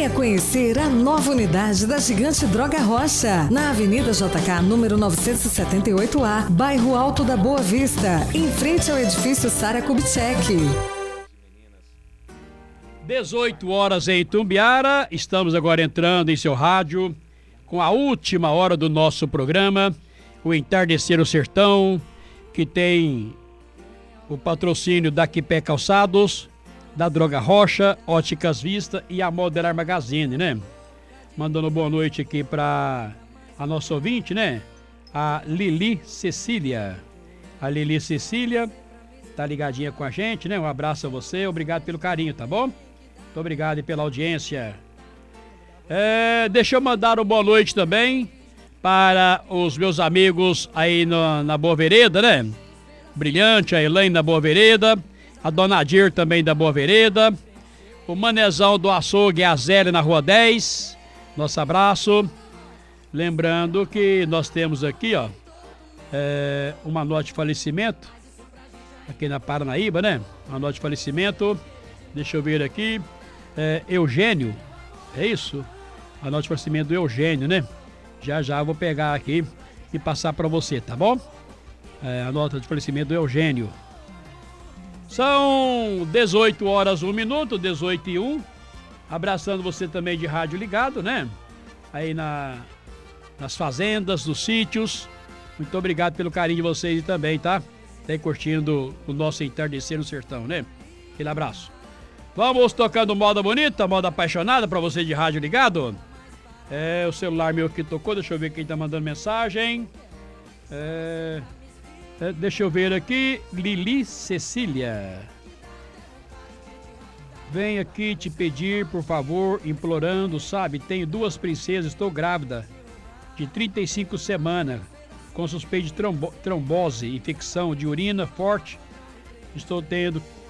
Venha conhecer a nova unidade da Gigante Droga Rocha, na Avenida JK, número 978A, bairro Alto da Boa Vista, em frente ao edifício Sara Kubitschek. 18 horas em Itumbiara, estamos agora entrando em seu rádio com a última hora do nosso programa, o Entardecer o Sertão, que tem o patrocínio da Quipé Calçados, da Droga Rocha, Óticas Vista e a Moderar Magazine, né? Mandando boa noite aqui para a nossa ouvinte, né? A Lili Cecília. A Lili Cecília tá ligadinha com a gente, né? Um abraço a você, obrigado pelo carinho, tá bom? Muito obrigado e pela audiência. Deixa eu mandar uma boa noite também para os meus amigos aí na Boa Vereda, né? Brilhante, a Elaine da Boa Vereda, a Dona Adir também da Boa Vereda, o Manezão do Açougue, a Zélia na Rua 10, nosso abraço. Lembrando que nós temos aqui, ó, uma nota de falecimento, aqui na Paranaíba, né? Uma nota de falecimento, deixa eu ver aqui, Eugênio, é isso? A nota de falecimento do Eugênio, né? Já eu vou pegar aqui e passar para você, tá bom? A nota de falecimento do Eugênio. São 18 horas 1 minuto, 18 e 1. Abraçando você também de rádio ligado, né? Aí nas fazendas, nos sítios. Muito obrigado pelo carinho de vocês também, tá? Tá aí curtindo o nosso Entardecer no Sertão, né? Aquele abraço. Vamos tocando moda bonita, moda apaixonada pra você de rádio ligado. O celular meu que tocou, deixa eu ver quem tá mandando mensagem. Deixa eu ver aqui, Lili Cecília. Vem aqui te pedir, por favor, implorando, sabe? Tenho 2 princesas, estou grávida de 35 semanas, com suspeita de trombose, infecção de urina forte. Estou tendo